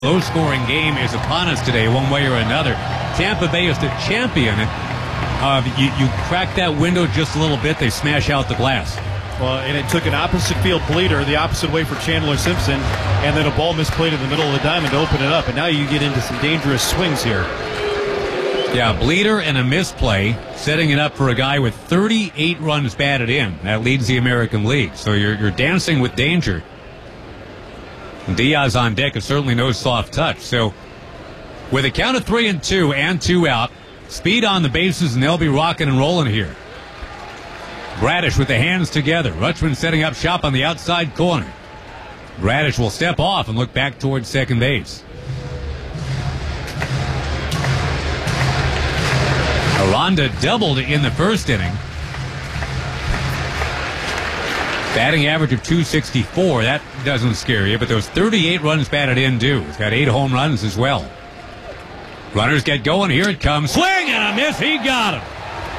Low-scoring game is upon us today, one way or another. Tampa Bay is the champion. You crack that window just a little bit, they smash out the glass. Well, and it took an opposite field bleeder the opposite way for Chandler Simpson, and then a ball misplayed in the middle of the diamond to open it up, and now you get into some dangerous swings here. Yeah, bleeder and a misplay, setting it up for a guy with 38 runs batted in. That leads the American League. So you're dancing with danger. Diaz on deck is certainly no soft touch. So with a count of 3-2 and 2 out, speed on the bases, and they'll be rocking and rolling here. Bradish with the hands together. Rutschman setting up shop on the outside corner. Bradish will step off and look back towards second base. Aranda doubled in the first inning. Batting average of .264. That doesn't scare you, but those 38 runs batted in do. He's got 8 home runs as well. Runners get going. Here it comes. Swing and a miss. He got him.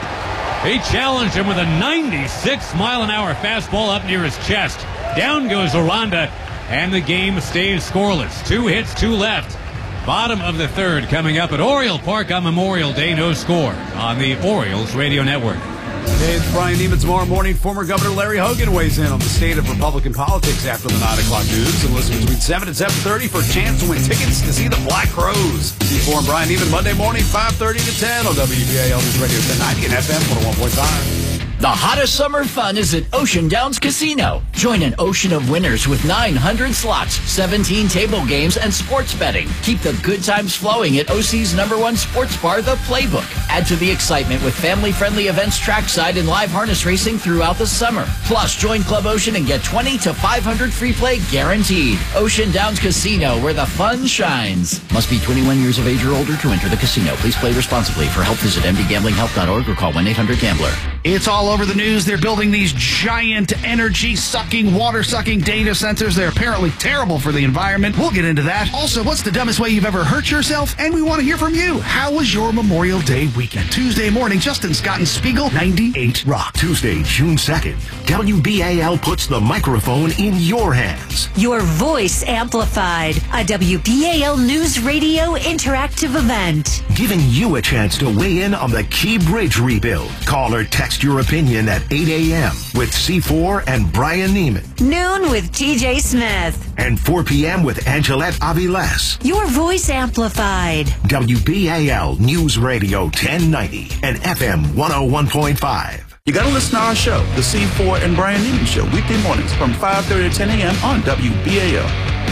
He challenged him with a 96-mile-an-hour fastball up near his chest. Down goes Aranda, and the game stays scoreless. 2 hits, 2 left. Bottom of the third coming up at Oriole Park on Memorial Day. No score on the Orioles Radio Network. Hey, it's Brian Neiman. Tomorrow morning, former Governor Larry Hogan weighs in on the state of Republican politics after the 9 o'clock news. And listen between 7 and 7:30 for a chance to win tickets to see the Black Crowes. C4 and Brian Neiman Monday morning, 5:30 to 10 on WBAL News Radio 1090 and FM 101.5. The hottest summer fun is at Ocean Downs Casino. Join an ocean of winners with 900 slots, 17 table games, and sports betting. Keep the good times flowing at OC's #1 sports bar, The Playbook. Add to the excitement with family-friendly events trackside and live harness racing throughout the summer. Plus, join Club Ocean and get 20 to 500 free play guaranteed. Ocean Downs Casino, where the fun shines. Must be 21 years of age or older to enter the casino. Please play responsibly. For help, visit mdgamblinghelp.org or call 1-800-GAMBLER. It's all over the news. They're building these giant energy-sucking, water-sucking data centers. They're apparently terrible for the environment. We'll get into that. Also, what's the dumbest way you've ever hurt yourself? And we want to hear from you. How was your Memorial Day weekend? Tuesday morning, Justin Scott and Spiegel, 98 Rock. Tuesday, June 2nd, WBAL puts the microphone in your hands. Your voice amplified. A WBAL News Radio interactive event. Giving you a chance to weigh in on the Key Bridge rebuild. Call or text your opinion at 8 a.m. with C4 and Brian Neiman. Noon with TJ Smith. And 4 p.m. with Angelette Aviles. Your voice amplified. WBAL News Radio 1090 and FM 101.5. You got to listen to our show, the C4 and Brian Neiman Show, weekday mornings from 5:30 to 10 a.m. on WBAL.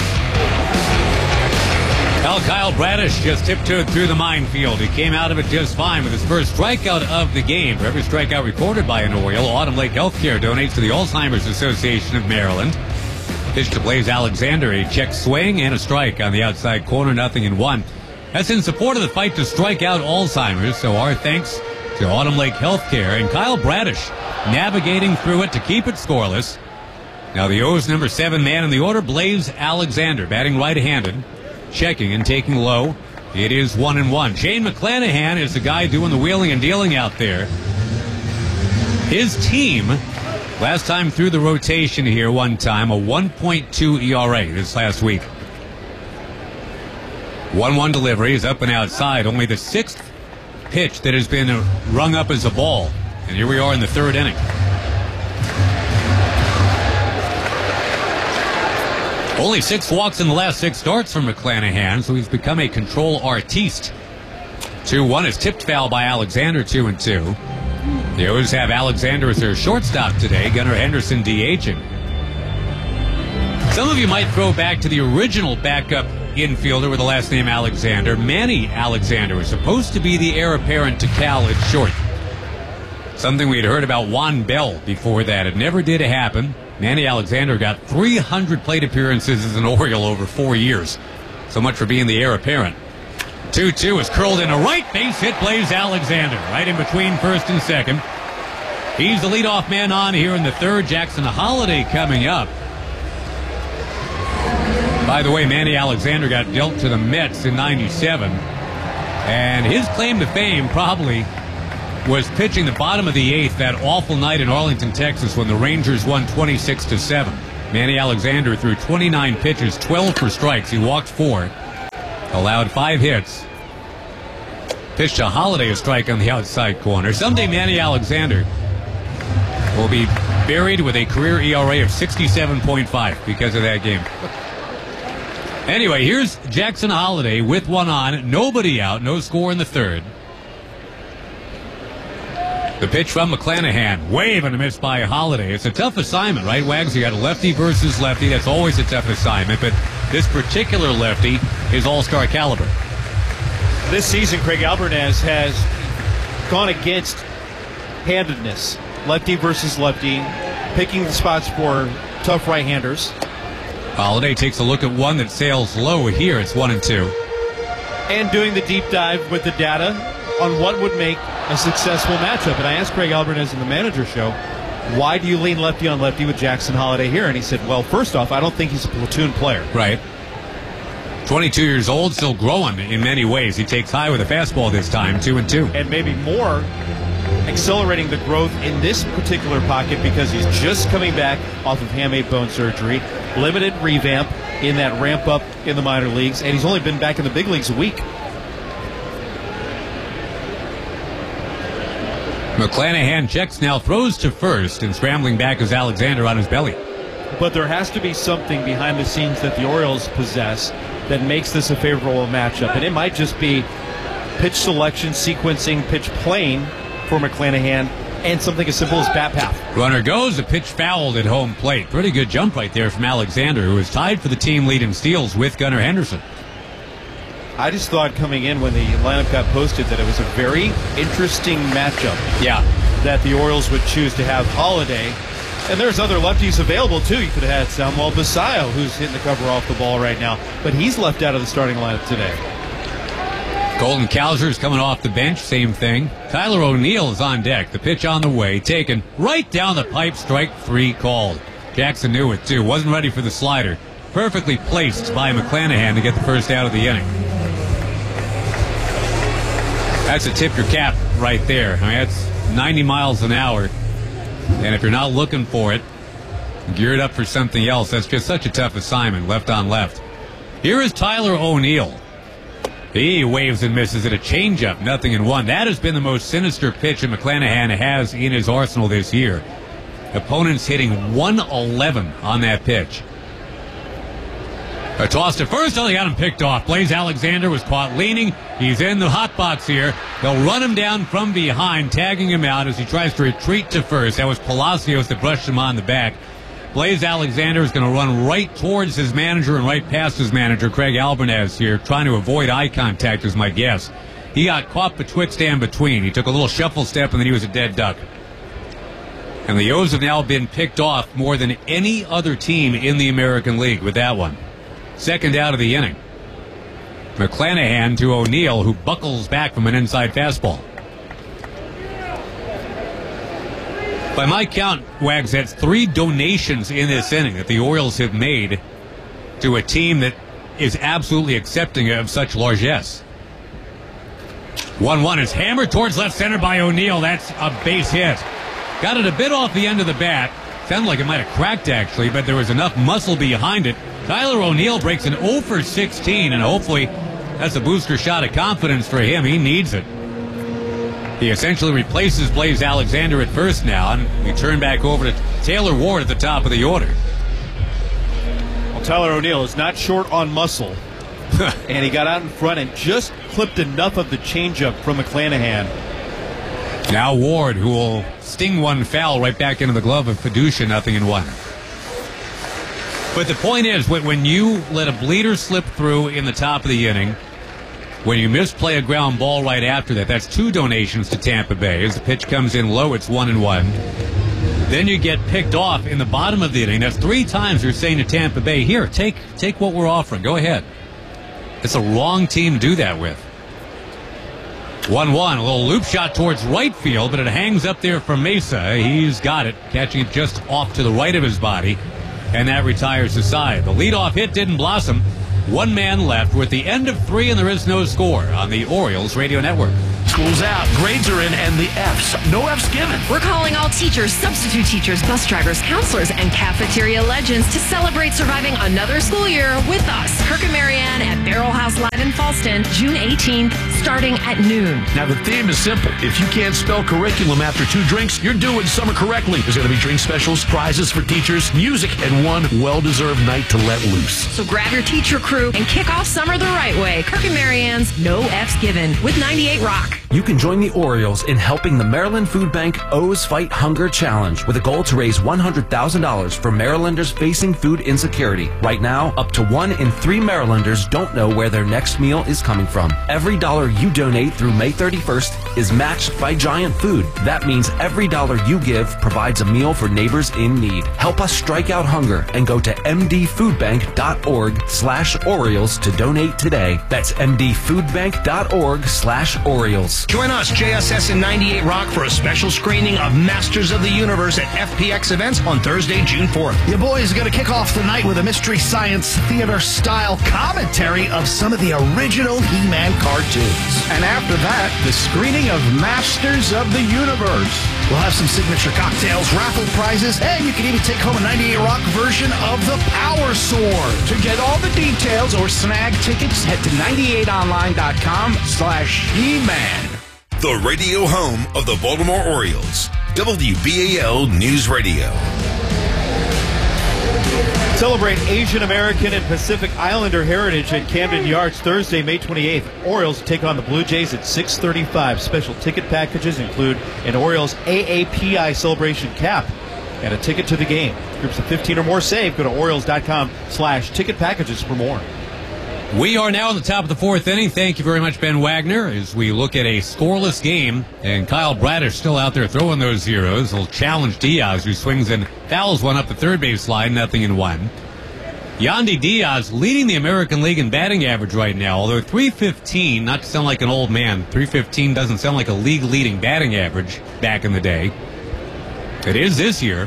Well, Kyle Bradish just tiptoed through the minefield. He came out of it just fine with his first strikeout of the game. For every strikeout recorded by an Oriole, Autumn Lake Healthcare donates to the Alzheimer's Association of Maryland. Pitch to Blaze Alexander, a check swing and a strike on the outside corner, 0-1. That's in support of the fight to strike out Alzheimer's, so our thanks to Autumn Lake Healthcare. And Kyle Bradish navigating through it to keep it scoreless. Now the O's number 7 man in the order, Blaze Alexander, batting right-handed. Checking and taking low. It is 1-1. Shane McClanahan is the guy doing the wheeling and dealing out there. His team, last time through the rotation here one time, a 1.2 ERA this last week. 1-1 delivery is up and outside. Only the 6th pitch that has been rung up as a ball. And here we are in the 3rd inning. Only 6 walks in the last 6 starts from McClanahan, so he's become a control artiste. 2-1 is tipped foul by Alexander, 2-2. The O's have Alexander as their shortstop today, Gunnar Henderson DHing. Some of you might throw back to the original backup infielder with the last name Alexander. Manny Alexander was supposed to be the heir apparent to Cal at short. Something we had heard about Juan Bell before that. It never did happen. Manny Alexander got 300 plate appearances as an Oriole over 4 years. So much for being the heir apparent. 2-2 is curled in a right base hit, Blaze Alexander, right in between first and second. He's the leadoff man on here in the 3rd. Jackson Holiday coming up. By the way, Manny Alexander got dealt to the Mets in '97. And his claim to fame probably was pitching the bottom of the 8th that awful night in Arlington, Texas, when the Rangers won 26-7. Manny Alexander threw 29 pitches, 12 for strikes. He walked 4. allowed 5 hits. Pitched to Holiday, a strike on the outside corner. Someday Manny Alexander will be buried with a career ERA of 67.5 because of that game. Anyway, here's Jackson Holiday with one on, nobody out, no score in the third. The pitch from McClanahan, wave and a miss by Holiday. It's a tough assignment, right, Wags? You got a lefty versus lefty. That's always a tough assignment, but this particular lefty is all-star caliber. This season, Craig Alvarez has gone against handedness. Lefty versus lefty, picking the spots for tough right-handers. Holiday takes a look at one that sails low here. It's 1-2. And doing the deep dive with the data on what would make a successful matchup. And I asked Craig Alvarez in the manager show, why do you lean lefty on lefty with Jackson Holiday here? And he said, well, first off, I don't think he's a platoon player. Right. 22 years old, still growing in many ways. He takes high with a fastball this time, 2-2. And maybe more accelerating the growth in this particular pocket because he's just coming back off of hamate bone surgery, limited revamp in that ramp up in the minor leagues, and he's only been back in the big leagues a week. McClanahan checks now, throws to first, and scrambling back is Alexander on his belly. But there has to be something behind the scenes that the Orioles possess that makes this a favorable matchup. And it might just be pitch selection, sequencing, pitch playing for McClanahan, and something as simple as bat path. Runner goes, a pitch fouled at home plate. Pretty good jump right there from Alexander, who is tied for the team lead in steals with Gunnar Henderson. I just thought coming in when the lineup got posted that it was a very interesting matchup. Yeah. That the Orioles would choose to have Holiday. And there's other lefties available, too. You could have had Samuel Basayo, who's hitting the cover off the ball right now. But he's left out of the starting lineup today. Colton Cowser's coming off the bench, same thing. Tyler O'Neill is on deck. The pitch on the way, taken right down the pipe, strike 3 called. Jackson knew it, too. Wasn't ready for the slider. Perfectly placed by McClanahan to get the first out of the inning. That's a tip your cap right there. I mean, that's 90 miles an hour. And if you're not looking for it, geared up for something else. That's just such a tough assignment, left on left. Here is Tyler O'Neill. He waves and misses at a changeup, 0-1. That has been the most sinister pitch that McClanahan has in his arsenal this year. Opponents hitting 111 on that pitch. A toss to first. Oh, they got him picked off. Blaze Alexander was caught leaning. He's in the hot box here. They'll run him down from behind, tagging him out as he tries to retreat to first. That was Palacios that brushed him on the back. Blaze Alexander is going to run right towards his manager and right past his manager, Craig Alvarez here, trying to avoid eye contact is my guess. He got caught betwixt and between. He took a little shuffle step and then he was a dead duck. And the O's have now been picked off more than any other team in the American League with that one. Second out of the inning. McClanahan to O'Neill, who buckles back from an inside fastball. By my count, Wags, that's 3 donations in this inning that the Orioles have made to a team that is absolutely accepting of such largesse. 1-1 is hammered towards left center by O'Neill. That's a base hit. Got it a bit off the end of the bat. Sounded like it might have cracked, actually, but there was enough muscle behind it. Tyler O'Neill breaks an 0 for 16, and hopefully that's a booster shot of confidence for him. He needs it. He essentially replaces Blaze Alexander at first now, and we turn back over to Taylor Ward at the top of the order. Well, Tyler O'Neill is not short on muscle, and he got out in front and just clipped enough of the changeup from McClanahan. Now Ward, who will sting one foul right back into the glove of Fiducia, 0-1. But the point is, when you let a bleeder slip through in the top of the inning, when you misplay a ground ball right after that, that's 2 donations to Tampa Bay. As the pitch comes in low, it's 1-1. Then you get picked off in the bottom of the inning. That's 3 times you're saying to Tampa Bay, here, take what we're offering. Go ahead. It's a wrong team to do that with. 1-1, a little loop shot towards right field, but it hangs up there for Mesa. He's got it, catching it just off to the right of his body, and that retires the side. The leadoff hit didn't blossom. 1 man left. We're at the end of 3, and there is no score on the Orioles Radio Network. School's out, grades are in, and the F's. No F's given. We're calling all teachers, substitute teachers, bus drivers, counselors, and cafeteria legends to celebrate surviving another school year with us. Kirk and Marianne at Barrel House Live in in Falston, June 18th, starting at noon. Now, the theme is simple. If you can't spell curriculum after 2 drinks, you're doing summer correctly. There's going to be drink specials, prizes for teachers, music, and one well-deserved night to let loose. So grab your teacher crew and kick off summer the right way. Kirk and Marianne's No F's Given with 98 Rock. You can join the Orioles in helping the Maryland Food Bank O's Fight Hunger Challenge with a goal to raise $100,000 for Marylanders facing food insecurity. Right now, up to 1 in 3 Marylanders don't know where their next meal is coming from. Every dollar you donate through May 31st is matched by Giant Food. That means every dollar you give provides a meal for neighbors in need. Help us strike out hunger and go to mdfoodbank.org/Orioles to donate today. That's mdfoodbank.org/Orioles. Join us, JSS and 98 Rock, for a special screening of Masters of the Universe at FPX Events on Thursday, June 4th. Your boys are going to kick off the night with a Mystery Science Theater-style commentary of some of the original He-Man cartoons. And after that, the screening of Masters of the Universe. We'll have some signature cocktails, raffle prizes, and you can even take home a 98 Rock version of the Power Sword. To get all the details or snag tickets, head to 98online.com/He-Man. The radio home of the Baltimore Orioles. WBAL News Radio. Celebrate Asian American and Pacific Islander heritage at Camden Yards Thursday, May 28th. Orioles take on the Blue Jays at 6:35. Special ticket packages include an Orioles AAPI celebration cap and a ticket to the game. Groups of 15 or more save. Go to Orioles.com/ticket packages for more. We are now in the top of the 4th inning. Thank you very much, Ben Wagner, as we look at a scoreless game. And Kyle Bradish still out there throwing those zeros. He'll challenge Diaz, who swings and fouls one up the third base line, 0-1. Yandy Diaz leading the American League in batting average right now, although 315, not to sound like an old man, 315 doesn't sound like a league-leading batting average back in the day. It is this year.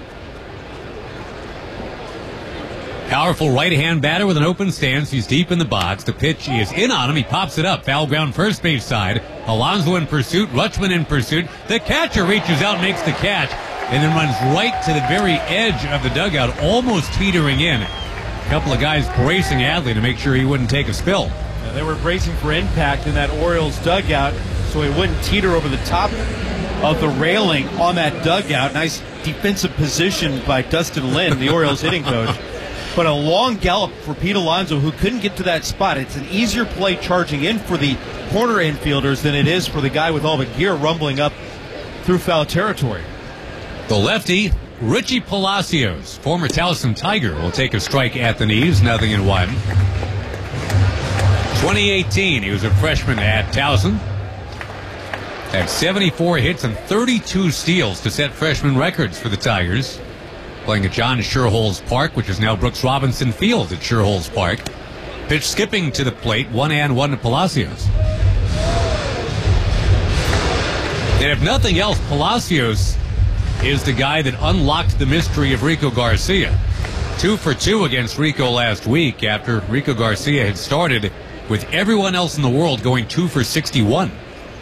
Powerful right-hand batter with an open stance. He's deep in the box. The pitch is in on him. He pops it up. Foul ground first base side. Alonso in pursuit. Rutschman in pursuit. The catcher reaches out, makes the catch, and then runs right to the very edge of the dugout, almost teetering in. A couple of guys bracing Adley to make sure he wouldn't take a spill. Yeah, they were bracing for impact in that Orioles dugout so he wouldn't teeter over the top of the railing on that dugout. Nice defensive position by Dustin Lynn, the Orioles hitting coach. But a long gallop for Pete Alonso, who couldn't get to that spot. It's an easier play charging in for the corner infielders than it is for the guy with all the gear rumbling up through foul territory. The lefty, Richie Palacios, former Towson Tiger, will take a strike at the knees, 0-1. 2018, he was a freshman at Towson. Had 74 hits and 32 steals to set freshman records for the Tigers. Playing at John Sherholz Park, which is now Brooks Robinson Field at Sherholz Park. Pitch skipping to the plate, 1-1 to Palacios. And if nothing else, Palacios is the guy that unlocked the mystery of Rico Garcia. 2 for 2 against Rico last week after Rico Garcia had started with everyone else in the world going 2 for 61.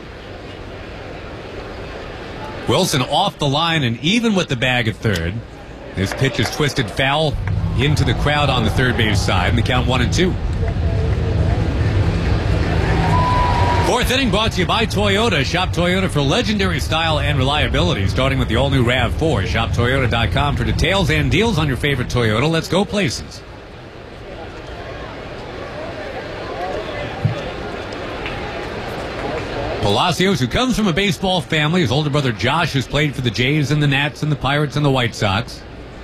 Wilson off the line and even with the bag at third. This pitch is twisted foul into the crowd on the third base side, and the count 1-2. 4th inning brought to you by Toyota. Shop Toyota for legendary style and reliability, starting with the all-new RAV4. ShopToyota.com for details and deals on your favorite Toyota. Let's go places. Palacios, who comes from a baseball family. His older brother Josh has played for the Jays and the Nats and the Pirates and the White Sox.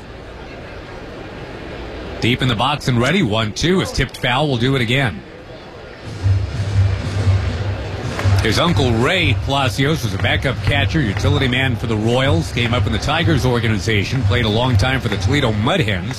Deep in the box and ready. 1-2 is tipped foul. Will do it again. His uncle Ray Palacios was a backup catcher, utility man for the Royals. Came up in the Tigers organization. Played a long time for the Toledo Mud Hens.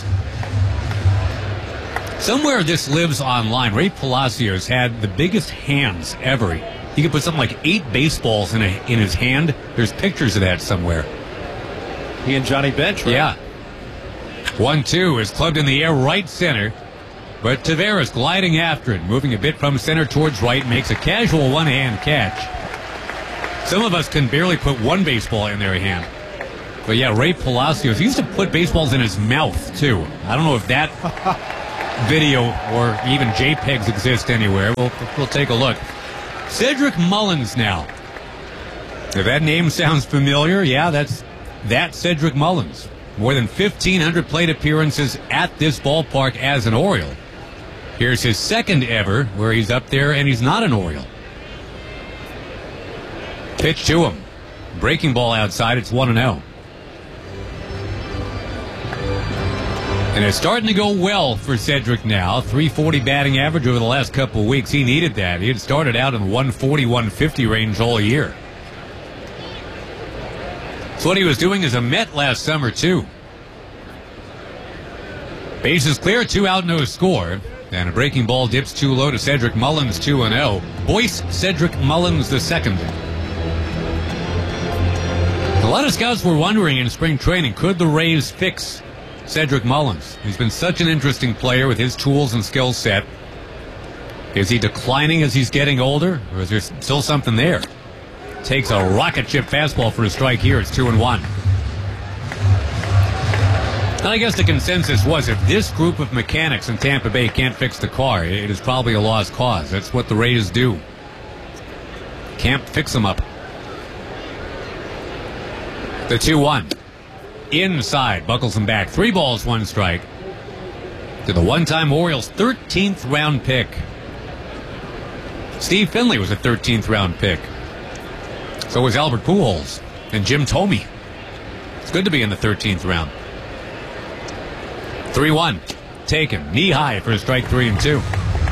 Somewhere this lives online. Ray Palacios had the biggest hands ever. He could put something like 8 baseballs in his hand. There's pictures of that somewhere. He and Johnny Bench, right? Yeah. 1-2 is clubbed in the air right center. But Taveras gliding after it, moving a bit from center towards right, makes a casual one-hand catch. Some of us can barely put one baseball in their hand. But yeah, Ray Palacios, he used to put baseballs in his mouth, too. I don't know if that video or even JPEGs exist anywhere, we'll take a look. Cedric Mullins now. If that name sounds familiar, yeah, that's Cedric Mullins. More than 1,500 plate appearances at this ballpark as an Oriole. Here's his second ever where he's up there and he's not an Oriole. Pitch to him. Breaking ball outside. It's 1-0. And it's starting to go well for Cedric now. 340 batting average over the last couple of weeks. He needed that. He had started out in the 140, 150 range all year. That's what he was doing as a Met last summer, too. Bases clear, 2 out, no score. And a breaking ball dips too low to Cedric Mullins, 2-0. Boyce Cedric Mullins II. A lot of scouts were wondering in spring training, could the Rays fix Cedric Mullins? He's been such an interesting player with his tools and skill set. Is he declining as he's getting older, or is there still something there? Takes a rocket ship fastball for a strike here. It's 2-1. And I guess the consensus was if this group of mechanics in Tampa Bay can't fix the car, it is probably a lost cause. That's what the Rays do. Can't fix them up. The 2-1. Inside. Buckles him back. 3 balls, 1 strike. To the one-time Orioles' 13th round pick. Steve Finley was a 13th round pick. So was Albert Pujols and Jim Thome. It's good to be in the 13th round. 3-1. Taken. Knee high for a strike 3 and 2.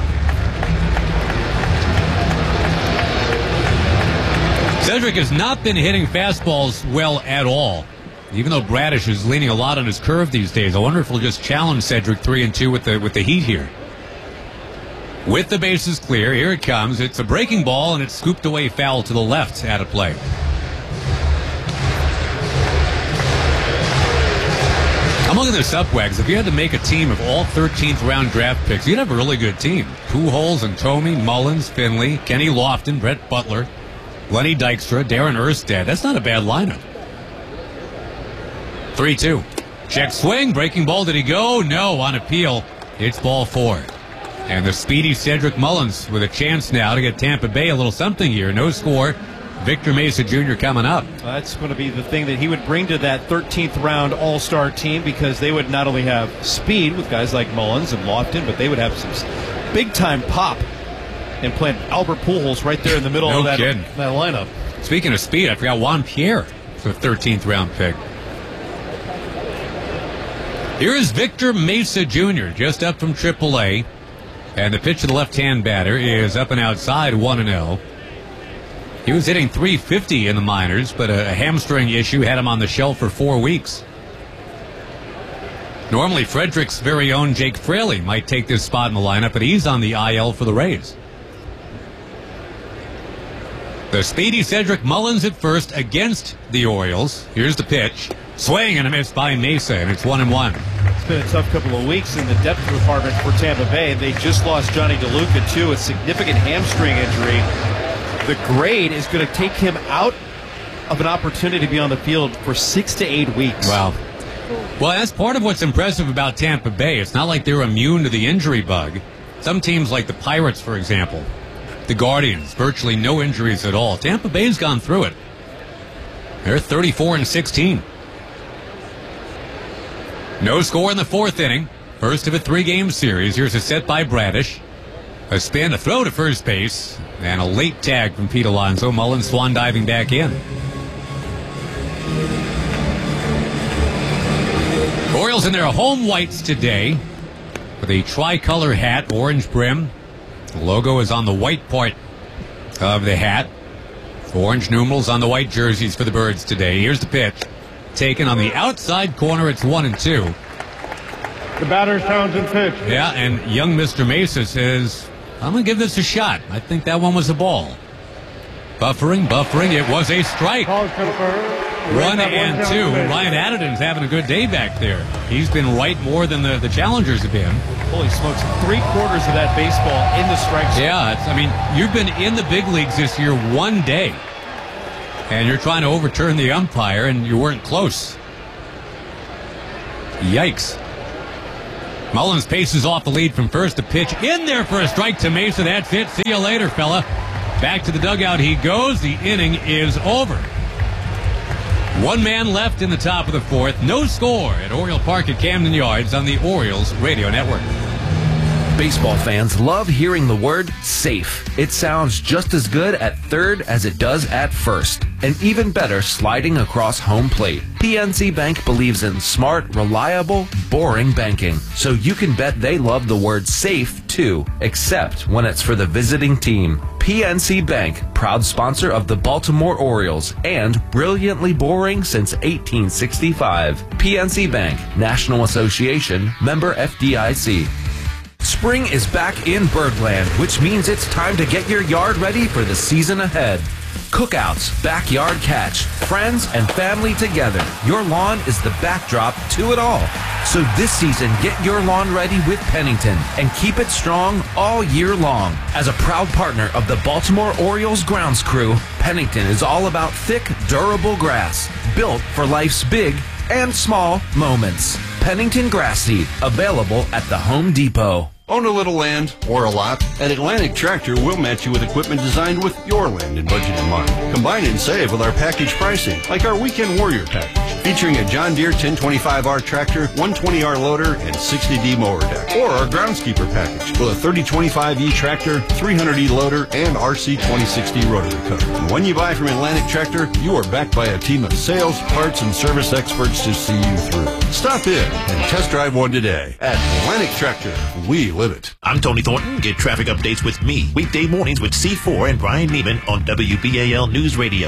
Cedric has not been hitting fastballs well at all. Even though Bradish is leaning a lot on his curve these days, I wonder if he'll just challenge Cedric 3 and 2 with the heat here. With the bases clear, here it comes. It's a breaking ball, and it's scooped away foul to the left out of play. I'm looking this up, Wags. If you had to make a team of all 13th round draft picks, you'd have a really good team. Pujols and Thome, Mullins, Finley, Kenny Lofton, Brett Butler, Lenny Dykstra, Darren Erstad. That's not a bad lineup. 3-2. Check swing. Breaking ball. Did he go? No. On appeal, it's ball 4. And the speedy Cedric Mullins with a chance now to get Tampa Bay a little something here. No score. Victor Mesa Jr. coming up. That's going to be the thing that he would bring to that 13th round All-Star team, because they would not only have speed with guys like Mullins and Lofton, but they would have some big-time pop and playing Albert Pujols right there in the middle of that lineup. Speaking of speed, I forgot Juan Pierre for the 13th round pick. Here is Victor Mesa Jr. just up from AAA. And the pitch to the left-hand batter is up and outside, 1-0. He was hitting .350 in the minors, but a hamstring issue had him on the shelf for 4 weeks. Normally, Frederick's very own Jake Fraley might take this spot in the lineup, but he's on the IL for the Rays. The speedy Cedric Mullins at first against the Orioles. Here's the pitch. Swing and a miss by Mesa, and it's 1-1. It's been a tough couple of weeks in the depth department for Tampa Bay. They just lost Johnny DeLuca, too, a significant hamstring injury. The grade is going to take him out of an opportunity to be on the field for 6 to 8 weeks. Wow. Well, that's part of what's impressive about Tampa Bay. It's not like they're immune to the injury bug. Some teams like the Pirates, for example, the Guardians, virtually no injuries at all. Tampa Bay's gone through it. They're 34-16. No score in the 4th inning. First of a 3-game series. Here's a set by Bradish. A spin, a throw to first base, and a late tag from Pete Alonso. Mullins swan diving back in. Orioles in their home whites today with a tricolor hat, orange brim. The logo is on the white part of the hat. Orange numerals on the white jerseys for the Birds today. Here's the pitch. Taken on the outside corner. It's 1-2. The batter, Townsend, pitch. Yeah, and young Mr. Mesa says, I'm going to give this a shot. I think that one was a ball. Buffering. It was a strike. 1-2. Ryan Addington's having a good day back there. He's been right more than the challengers have been. Holy smokes, 3/4 of that baseball in the strike zone. Yeah, you've been in the big leagues this year one day, and you're trying to overturn the umpire, and you weren't close. Yikes. Mullins paces off the lead from first to pitch. In there for a strike to Mesa. That's it. See you later, fella. Back to the dugout he goes. The inning is over. One man left in the top of the fourth. No score at Oriole Park at Camden Yards on the Orioles Radio Network. Baseball fans love hearing the word safe. It sounds just as good at third as it does at first. And even better sliding across home plate. PNC Bank believes in smart, reliable, boring banking. So you can bet they love the word safe too, except when it's for the visiting team. PNC Bank, proud sponsor of the Baltimore Orioles and brilliantly boring since 1865. PNC Bank, National Association, member FDIC. Spring is back in Birdland, which means it's time to get your yard ready for the season ahead. Cookouts, backyard catch, friends and family together. Your lawn is the backdrop to it all. So this season, get your lawn ready with Pennington and keep it strong all year long. As a proud partner of the Baltimore Orioles grounds crew, Pennington is all about thick, durable grass, built for life's big and small moments. Pennington Grass Seed, available at the Home Depot. Own a little land or a lot? At Atlantic Tractor, we'll match you with equipment designed with your land and budget in mind. Combine and save with our package pricing, like our Weekend Warrior package, featuring a John Deere 1025R tractor, 120R loader, and 60D mower deck. Or our Groundskeeper package with a 3025E tractor, 300E loader, and RC 2060 rotary cutter. And when you buy from Atlantic Tractor, you are backed by a team of sales, parts, and service experts to see you through. Stop in and test drive one today. At Atlantic Tractor, we live it. I'm Tony Thornton. Get traffic updates with me weekday mornings with C4 and Brian Neiman on WBAL News Radio.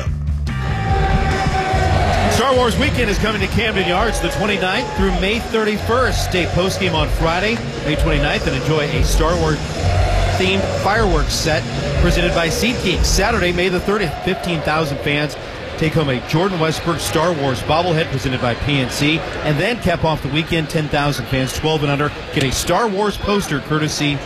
Star Wars weekend is coming to Camden Yards the 29th through May 31st. Stay postgame on Friday, May 29th, and enjoy a Star Wars themed fireworks set presented by SeatGeek. Saturday, May the 30th, 15,000 fans take home a Jordan Westbrook Star Wars bobblehead presented by PNC, and then cap off the weekend, 10,000 fans 12 and under get a Star Wars poster courtesy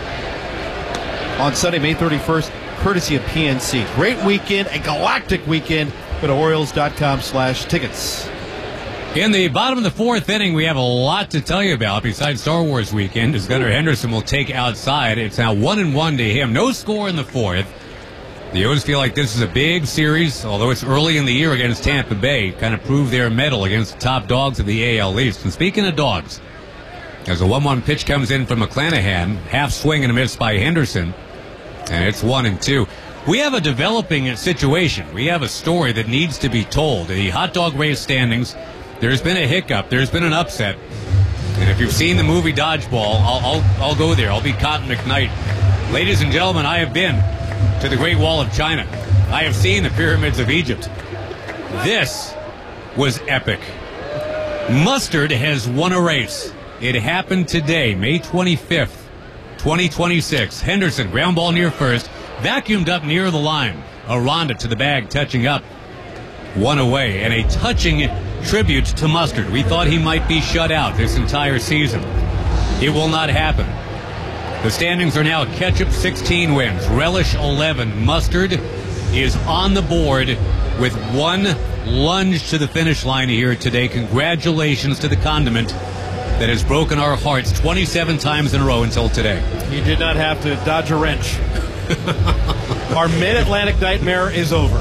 on Sunday, May 31st, courtesy of PNC. Great weekend, a galactic weekend. Go to Orioles.com/tickets. In the bottom of the fourth inning, we have a lot to tell you about besides Star Wars weekend, as Gunnar Henderson will take outside. It's now 1-1 to him. No score in the fourth. The O's feel like this is a big series, although it's early in the year against Tampa Bay. Kind of prove their mettle against the top dogs of the AL East. And speaking of dogs, as a 1-1 pitch comes in from McClanahan, half swing and a miss by Henderson, and it's 1-2. We have a developing situation. We have a story that needs to be told. The hot dog race standings, there's been a hiccup. There's been an upset. And if you've seen the movie Dodgeball, I'll go there. I'll be Cotton McKnight. Ladies and gentlemen, I have been to the Great Wall of China. I have seen the pyramids of Egypt. This was epic. Mustard has won a race. It happened today, May 25th, 2026. Henderson, ground ball near first, vacuumed up near the line. Aranda to the bag, touching up. One away, and a touching tribute to Mustard. We thought he might be shut out this entire season. It will not happen. The standings are now Ketchup 16 wins, Relish 11. Mustard is on the board with one lunge to the finish line here today. Congratulations to the condiment that has broken our hearts 27 times in a row until today. You did not have to dodge a wrench. Our mid-Atlantic nightmare is over.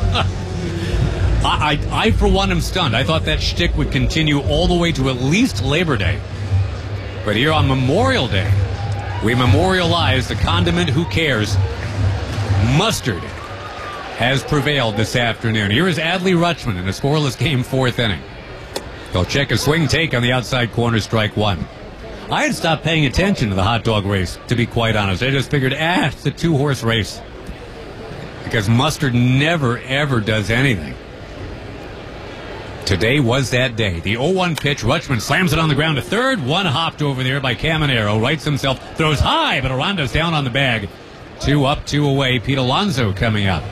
I, for one, am stunned. I thought that shtick would continue all the way to at least Labor Day. But here on Memorial Day, we memorialize the condiment who cares. Mustard has prevailed this afternoon. Here is Adley Rutschman in a scoreless game, fourth inning. He'll check a swing take on the outside corner, strike one. I had stopped paying attention to the hot dog race, to be quite honest. I just figured, it's a two-horse race. Because Mustard never, ever does anything. Today was that day. The 0-1 pitch, Rutschman slams it on the ground to third. One hopped over there by Caminero. Rights himself, throws high, but Aranda's down on the bag. 2 up, 2 away. Pete Alonso coming up.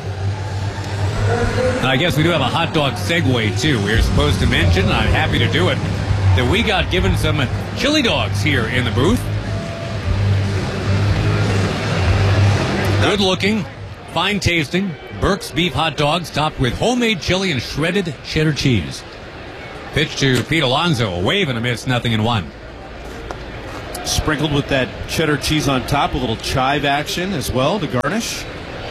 And I guess we do have a hot dog segue, too. We were supposed to mention, and I'm happy to do it, that we got given some chili dogs here in the booth. Good looking, fine tasting. Burke's beef hot dogs topped with homemade chili and shredded cheddar cheese. Pitch to Pete Alonso, a wave and a miss, 0-1. Sprinkled with that cheddar cheese on top, a little chive action as well to garnish.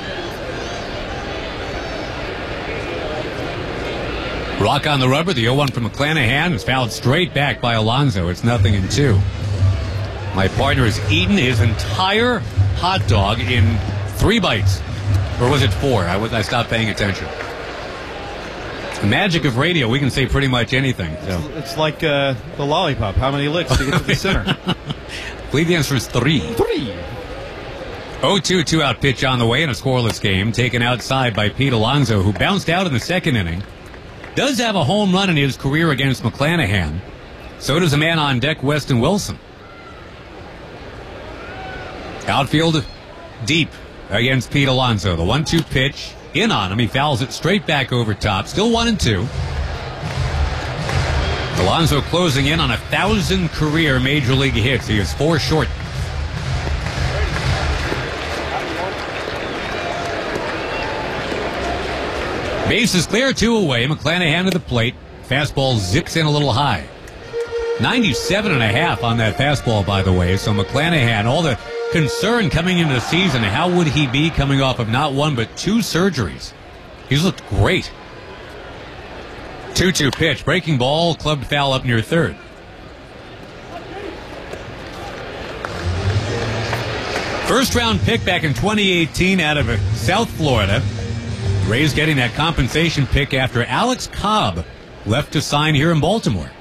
Rock on the rubber. The 0-1 from McClanahan is fouled straight back by Alonso. It's 0-2. My partner has eaten his entire hot dog in 3 bites. Or was it 4? I stopped paying attention. The magic of radio, we can say pretty much anything. So. It's like the lollipop. How many licks to get to the center? I believe the answer is 3. 0-2 two-out pitch on the way in a scoreless game, taken outside by Pete Alonso, who bounced out in the second inning. Does have a home run in his career against McClanahan. So does a man on deck, Weston Wilson. Outfield deep against Pete Alonso. The 1-2 pitch in on him. He fouls it straight back over top. Still 1-2. Alonso closing in on 1,000 career Major League hits. He is 4 short. Base is clear, 2 away. McClanahan to the plate. Fastball zips in a little high. 97.5 on that fastball, by the way. So McClanahan, all the concern coming into the season, how would he be coming off of not 1 but 2 surgeries? He's looked great. 2-2 pitch. Breaking ball, clubbed foul up near third. First round pick back in 2018 out of South Florida. Rays getting that compensation pick after Alex Cobb left to sign here in Baltimore.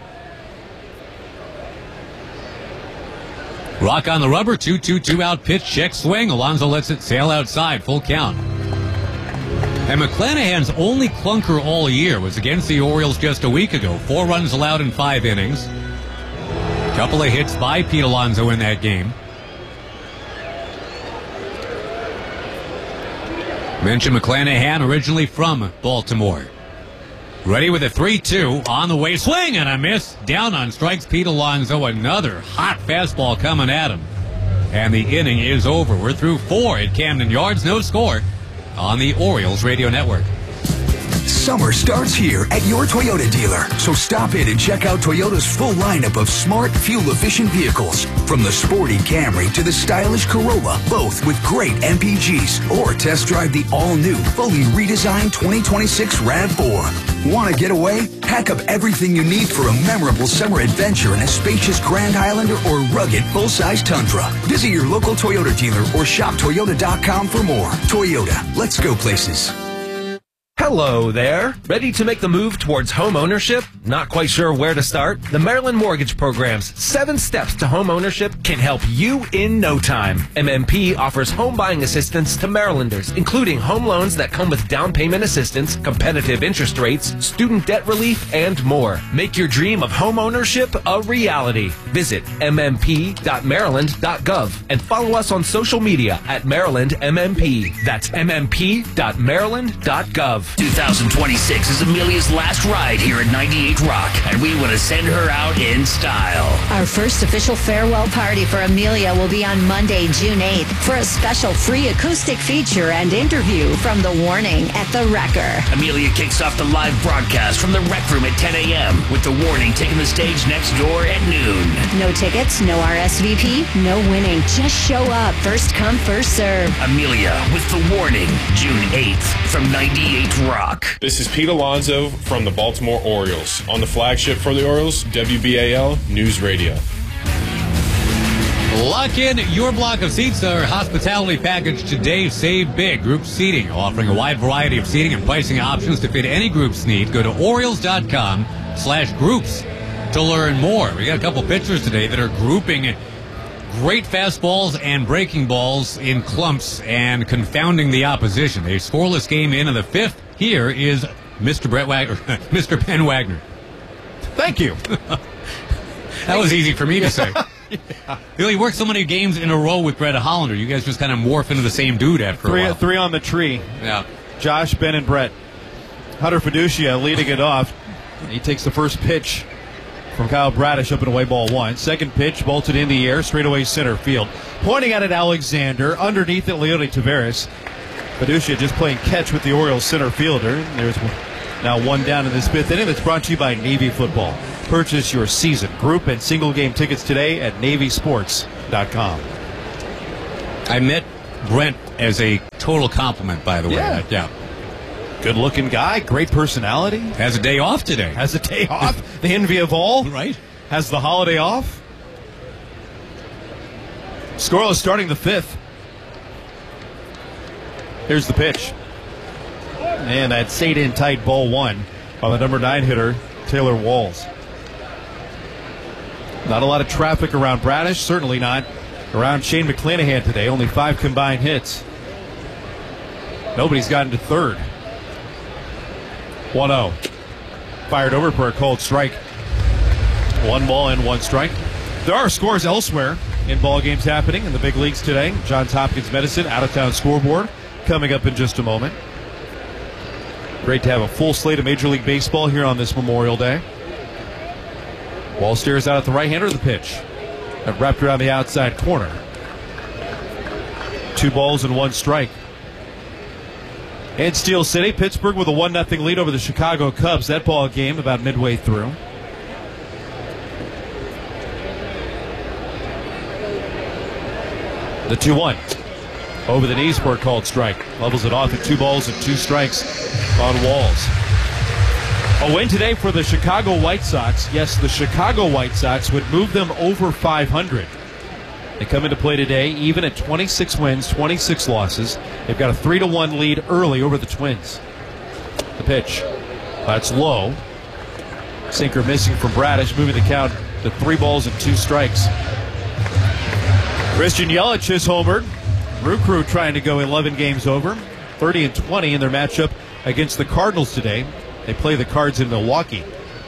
Rock on the rubber, 2-2 two-out pitch, check swing. Alonso lets it sail outside, full count. And McClanahan's only clunker all year was against the Orioles just a week ago. 4 runs allowed in 5 innings. Couple of hits by Pete Alonso in that game. Mentioned McClanahan, originally from Baltimore. Ready with a 3-2 on the way. Swing and a miss. Down on strikes. Pete Alonso. Another hot fastball coming at him. And the inning is over. We're through 4 at Camden Yards. No score on the Orioles Radio Network. Summer starts here at your Toyota dealer. So stop in and check out Toyota's full lineup of smart, fuel-efficient vehicles. From the sporty Camry to the stylish Corolla, both with great MPGs. Or test drive the all-new, fully redesigned 2026 RAV4. Want to get away? Pack up everything you need for a memorable summer adventure in a spacious Grand Highlander or rugged full-size Tundra. Visit your local Toyota dealer or shop Toyota.com for more. Toyota, let's go places. Hello there. Ready to make the move towards home ownership? Not quite sure where to start? The Maryland Mortgage Program's 7 steps to home ownership can help you in no time. MMP offers home buying assistance to Marylanders, including home loans that come with down payment assistance, competitive interest rates, student debt relief, and more. Make your dream of home ownership a reality. Visit mmp.maryland.gov and follow us on social media at Maryland MMP. That's mmp.maryland.gov. 2026 is Amelia's last ride here at 98 Rock, and we want to send her out in style. Our first official farewell party for Amelia will be on Monday, June 8th, for a special free acoustic feature and interview from The Warning at The Wrecker. Amelia kicks off the live broadcast from the Rec Room at 10 a.m., with The Warning taking the stage next door at noon. No tickets, no RSVP, no winning. Just show up. First come, first serve. Amelia with The Warning, June 8th, from 98 Rock. This is Pete Alonso from the Baltimore Orioles. On the flagship for the Orioles, WBAL News Radio. Lock in your block of seats. Our hospitality package today. Save big. Group seating, offering a wide variety of seating and pricing options to fit any group's need. Go to Orioles.com/groups to learn more. We got a couple pitchers today that are grouping great fastballs and breaking balls in clumps and confounding the opposition. A scoreless game into the 5th. Here is Mr. Mr. Ben Wagner. Thank you. That was easy for me to say. Yeah. You know, he worked so many games in a row with Brett Hollander. You guys just kind of morph into the same dude after a while. 3 on the tree. Yeah. Josh, Ben, and Brett. Hunter Fiducia leading it off. He takes the first pitch from Kyle Bradish up and away, ball 1. Second pitch bolted in the air, straightaway center field. Pointing at it, Alexander. Underneath it, Leody Taveras. Fiducia just playing catch with the Orioles center fielder. There's Now 1 down in this 5th inning. That's brought to you by Navy Football. Purchase your season, group, and single game tickets today at NavySports.com. I met Brent as a total compliment, by the way. Yeah. Good-looking guy, great personality. Has a day off today. Has a day off. The envy of all. Right. Has the holiday off. Scoreless starting the 5th. Here's the pitch. And that stayed in tight, ball 1 by the number 9 hitter, Taylor Walls. Not a lot of traffic around Bradish, certainly not around Shane McClanahan today. Only 5 combined hits. Nobody's gotten to third. 1-0. Fired over for a called strike. 1 ball and 1 strike. There are scores elsewhere in ball games happening in the big leagues today. Johns Hopkins Medicine out-of-town scoreboard coming up in just a moment. Great to have a full slate of Major League Baseball here on this Memorial Day. Wall stares out at the right-hander of the pitch. That wrapped around the outside corner. 2 balls and 1 strike. And Steel City, Pittsburgh with a 1-0 lead over the Chicago Cubs. That ball game about midway through. The 2-1. Over the knees for a called strike. Levels it off at 2 balls and 2 strikes on Walls. A win today for the Chicago White Sox. Yes, the Chicago White Sox would move them over 500. They come into play today even at 26 wins, 26 losses. They've got a 3-1 lead early over the Twins. The pitch. That's low. Sinker missing from Bradish, moving the count to 3 balls and 2 strikes. Christian Yelich has homered. Brew Crew trying to go 11 games over. 30-20 in their matchup against the Cardinals today. They play the Cards in Milwaukee.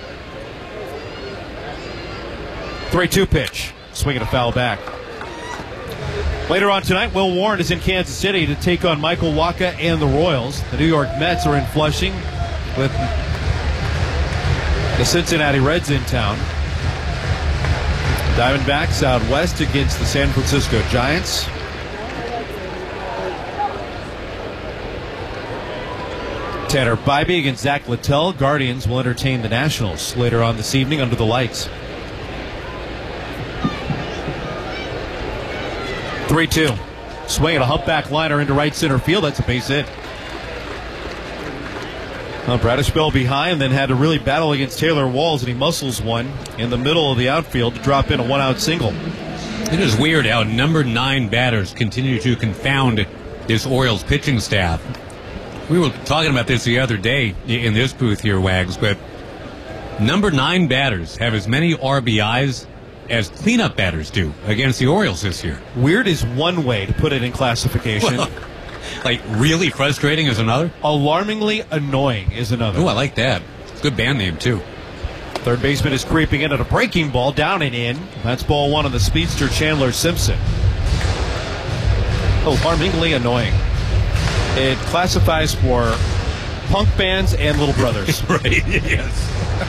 3-2 pitch. Swinging a foul back. Later on tonight, Will Warren is in Kansas City to take on Michael Wacha and the Royals. The New York Mets are in Flushing with the Cincinnati Reds in town. Diamondbacks out west against the San Francisco Giants. Tanner Bybee against Zach Littell. Guardians will entertain the Nationals later on this evening under the lights. 3-2. Swing at a humpback liner into right center field. That's a base hit. Well, Bradish fell behind, then had to really battle against Taylor Walls, and he muscles one in the middle of the outfield to drop in a 1-out single. It is weird how number 9 batters continue to confound this Orioles pitching staff. We were talking about this the other day in this booth here, Wags, but number 9 batters have as many RBIs as cleanup batters do against the Orioles this year. Weird is one way to put it in classification. Well, like really frustrating is another? Alarmingly annoying is another. Oh, I like that. Good band name, too. Third baseman is creeping in at a breaking ball, down and in. That's ball 1 on the speedster, Chandler Simpson. Alarmingly annoying. It classifies for punk bands and little brothers. Right, yes.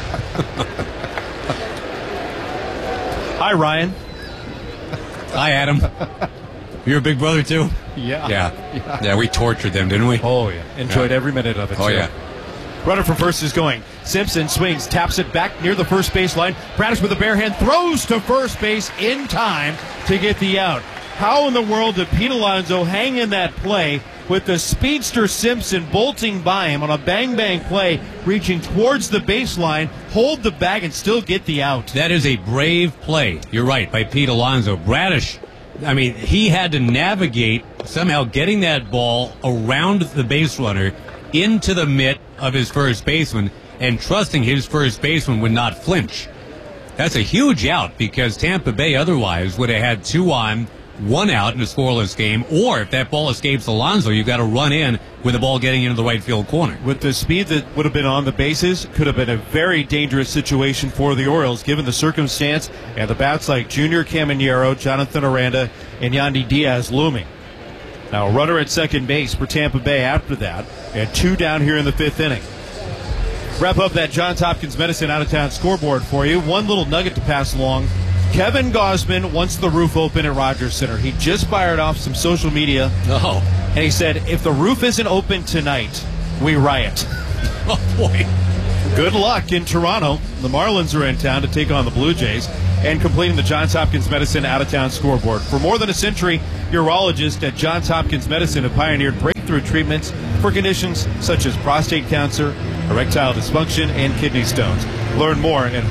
Hi, Ryan. Hi, Adam. You're a big brother, too? Yeah. We tortured them, didn't we? Oh, yeah. Enjoyed every minute of it, Oh, too. yeah. Runner from first is going. Simpson swings, taps it back near the first base line. Bradish with a bare hand throws to first base in time to get the out. How in the world did Pete Alonso hang in that play with the speedster Simpson bolting by him on a bang-bang play, reaching towards the baseline, hold the bag, and still get the out? That is a brave play. You're right, by Pete Alonso. Bradish, I mean, he had to navigate somehow getting that ball around the base runner into the mitt of his first baseman and trusting his first baseman would not flinch. That's a huge out because Tampa Bay otherwise would have had 2 on, 1 out in a scoreless game, or if that ball escapes Alonso, you've got to run in with the ball getting into the right field corner. With the speed that would have been on the bases, could have been a very dangerous situation for the Orioles, given the circumstance and the bats like Junior Caminero, Jonathan Aranda, and Yandy Diaz looming. Now a runner at second base for Tampa Bay after that, and 2 down here in the 5th inning. Wrap up that Johns Hopkins Medicine out-of-town scoreboard for you. One little nugget to pass along. Kevin Gausman wants the roof open at Rogers Center. He just fired off some social media. Oh. And he said, if the roof isn't open tonight, we riot. Oh, boy. Good luck in Toronto. The Marlins are in town to take on the Blue Jays and completing the Johns Hopkins Medicine out-of-town scoreboard. For more than a century, urologists at Johns Hopkins Medicine have pioneered breakthrough treatments for conditions such as prostate cancer, erectile dysfunction, and kidney stones. Learn more at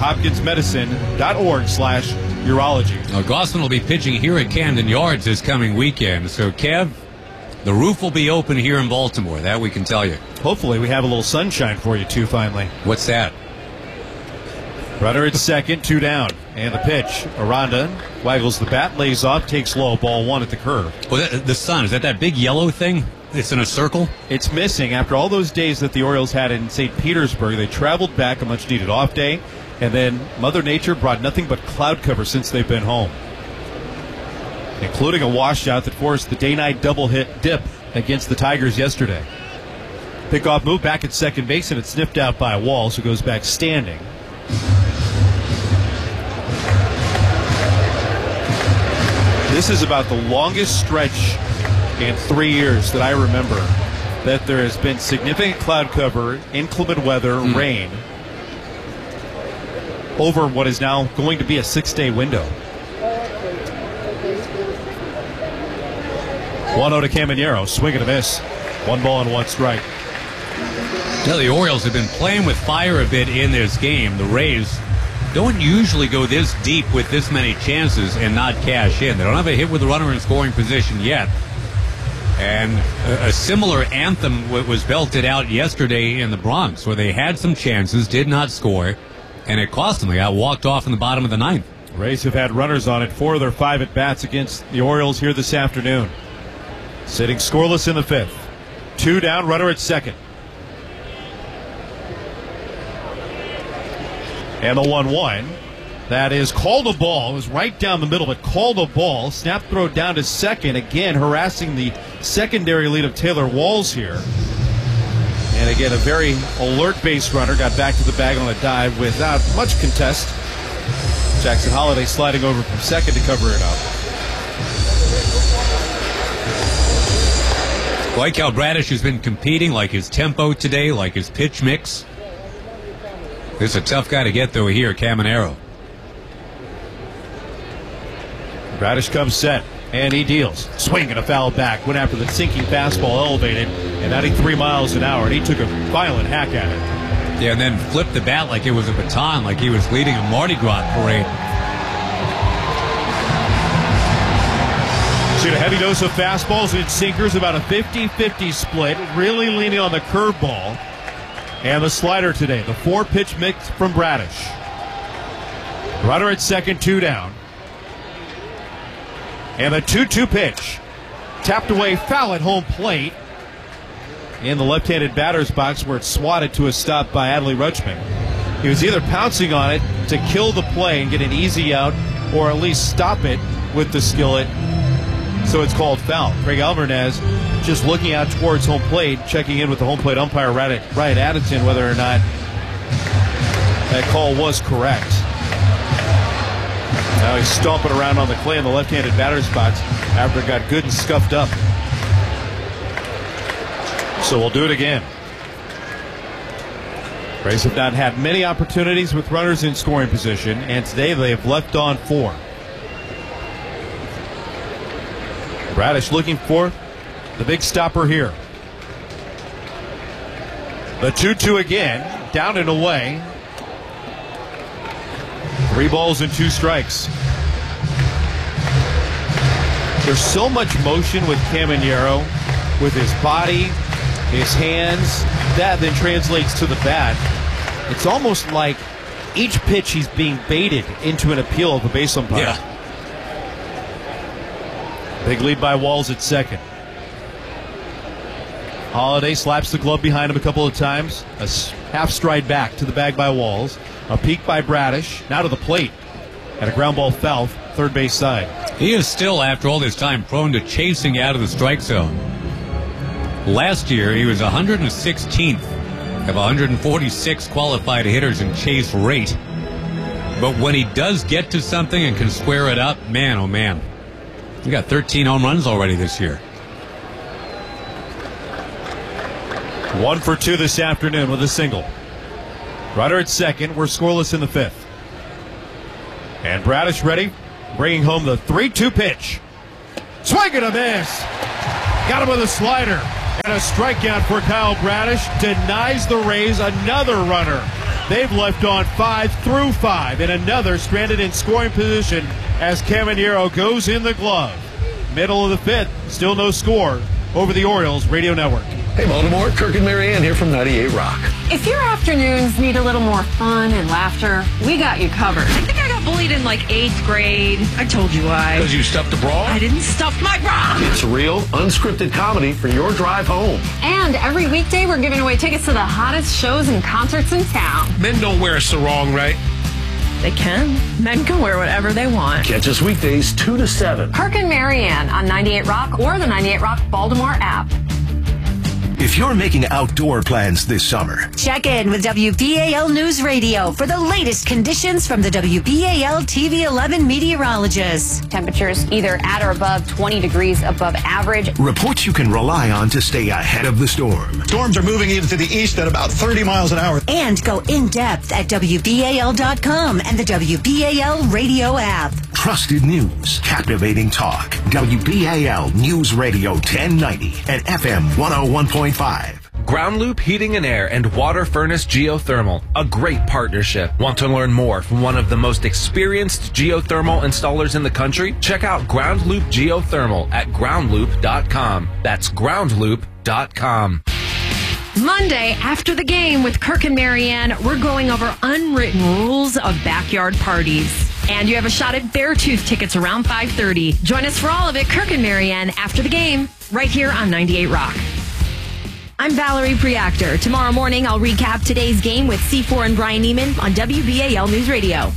hopkinsmedicine.org/urology. Now, Gossman will be pitching here at Camden Yards this coming weekend. So, Kev, the roof will be open here in Baltimore. That we can tell you. Hopefully we have a little sunshine for you, too, finally. What's that? Runner at second, 2 down. And the pitch. Aranda waggles the bat, lays off, takes low, ball 1 at the curve. Well, the sun, is that big yellow thing? It's in a circle? It's missing. After all those days that the Orioles had in St. Petersburg, they traveled back a much-needed off day, and then Mother Nature brought nothing but cloud cover since they've been home, including a washout that forced the day-night double hit dip against the Tigers yesterday. Pickoff move back at second base, and it's sniffed out by Walls, who goes back standing. This is about the longest stretch in 3 years that I remember that there has been significant cloud cover, inclement weather, rain, over what is now going to be a 6-day window. 1-0 to Caminero, swing and a miss. 1 ball and 1 strike. Now, the Orioles have been playing with fire a bit in this game. The Rays don't usually go this deep with this many chances and not cash in. They don't have a hit with the runner in scoring position yet. And a similar anthem was belted out yesterday in the Bronx, where they had some chances, did not score, and it cost them. They got walked off in the bottom of the 9th. Rays have had runners on it, 4 of their 5 at-bats against the Orioles here this afternoon. Sitting scoreless in the 5th. 2 down, runner at second. And the 1-1. That is called a ball. It was right down the middle, but called a ball. Snap throw down to second. Again, harassing the secondary lead of Taylor Walls here. And again, a very alert base runner got back to the bag on a dive without much contest. Jackson Holiday sliding over from second to cover it up. Like how Bradish has been competing, like his tempo today, like his pitch mix. This is a tough guy to get, though, here, Caminero. Bradish comes set, and he deals. Swing and a foul back. Went after the sinking fastball, elevated, and 93 miles an hour, and he took a violent hack at it. Yeah, and then flipped the bat like it was a baton, like he was leading a Mardi Gras parade. See a heavy dose of fastballs and sinkers, about a 50-50 split, really leaning on the curveball. And the slider today, the 4-pitch mix from Bradish. Runner at second, 2 down. And the 2-2 pitch. Tapped away, foul at home plate. In the left-handed batter's box, where it's swatted to a stop by Adley Rutschman. He was either pouncing on it to kill the play and get an easy out, or at least stop it with the skillet. So it's called foul. Craig Alvarez just looking out towards home plate, checking in with the home plate umpire right at Addison, whether or not that call was correct. Now he's stomping around on the clay in the left-handed batter's box after it got good and scuffed up. So we'll do it again. Rays have not had many opportunities with runners in scoring position, and today they have left on 4. Bradish looking for the big stopper here. The 2-2 again, down and away. 3 balls and 2 strikes. There's so much motion with Caminero, with his body, his hands. That then translates to the bat. It's almost like each pitch he's being baited into an appeal of a base umpire. Yeah. Big lead by Walls at second. Holiday slaps the glove behind him a couple of times. A half stride back to the bag by Walls. A peek by Bradish. Now to the plate. And a ground ball foul, third base side. He is still, after all this time, prone to chasing out of the strike zone. Last year, he was 116th of 146 qualified hitters in chase rate. But when he does get to something and can square it up, man, oh man. He got 13 home runs already this year. 1 for 2 this afternoon with a single. Runner at second. We're scoreless in the fifth. And Bradish ready, bringing home the 3-2 pitch. Swing and a miss. Got him with a slider. And a strikeout for Kyle Bradish. Denies the Rays another runner. They've left on 5 through 5. And another stranded in scoring position as Caminero goes in the glove. Middle of the fifth. Still no score over the Orioles Radio Network. Hey, Baltimore, Kirk and Marianne here from 98 Rock. If your afternoons need a little more fun and laughter, we got you covered. I think I got bullied in like 8th grade. I told you why. Because you stuffed a bra? I didn't stuff my bra. It's real, unscripted comedy for your drive home. And every weekday, we're giving away tickets to the hottest shows and concerts in town. Men don't wear a sarong, right? They can. Men can wear whatever they want. Catch us weekdays 2 to 7. Kirk and Marianne on 98 Rock or the 98 Rock Baltimore app. If you're making outdoor plans this summer, check in with WBAL News Radio for the latest conditions from the WBAL TV 11 meteorologists. Temperatures either at or above 20 degrees above average. Reports you can rely on to stay ahead of the storm. Storms are moving into the east at about 30 miles an hour. And go in depth at WBAL.com and the WBAL radio app. Trusted news, captivating talk. WBAL News Radio 1090 and FM 101.5. Ground Loop Heating and Air and Water Furnace Geothermal, a great partnership. Want to learn more from one of the most experienced geothermal installers in the country? Check out Ground Loop Geothermal at groundloop.com. That's groundloop.com. Monday, after the game with Kirk and Marianne, we're going over unwritten rules of backyard parties. And you have a shot at Beartooth tickets around 5:30. Join us for all of it, Kirk and Marianne, after the game, right here on 98 Rock. I'm Valerie Preactor. Tomorrow morning, I'll recap today's game with C4 and Brian Neiman on WBAL News Radio.